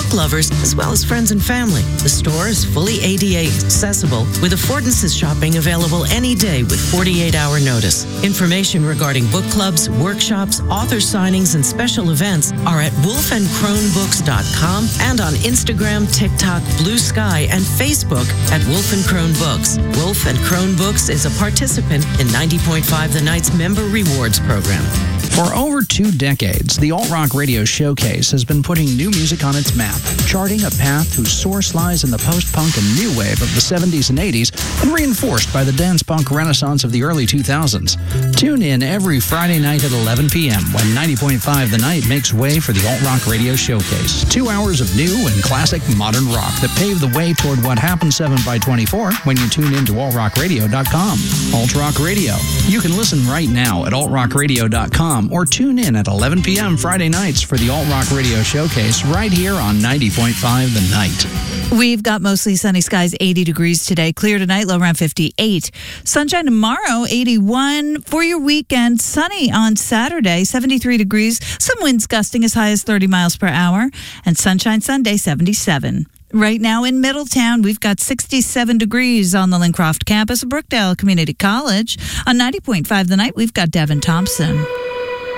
book lovers, as well as friends and family. The store is fully ADA accessible, with affordances shopping available any day with 48-hour notice. Information regarding book clubs, workshops, author signings, and special events are at wolfandcronebooks.com and on Instagram, TikTok, Blue Sky, and Facebook at Wolf and Crone Books. Wolf and Crone Books is a participant in 90.5 The Night's Member Rewards Program. For over 2 decades, the Alt Rock Radio Showcase has been putting new music on its map, charting a path whose source lies in the post-punk and new wave of the 70s and 80s and reinforced by the dance-punk renaissance of the early 2000s. Tune in every Friday night at 11 p.m. when 90.5 The Night makes way for the Alt Rock Radio Showcase. 2 hours of new and classic modern rock that pave the way toward what happens 7x24 when you tune in to altrockradio.com. Alt Rock Radio. You can listen right now at altrockradio.com or tune in at 11 p.m. Friday nights for the Alt Rock Radio Showcase right here on 90.5 The Night. We've got mostly sunny skies, 80 degrees today. Clear tonight, low around 58. Sunshine tomorrow, 81. For your weekend, sunny on Saturday, 73 degrees. Some winds gusting as high as 30 miles per hour. And sunshine Sunday, 77. Right now in Middletown, we've got 67 degrees on the Lincroft campus of Brookdale Community College. On 90.5 The Night, we've got Devin Thompson.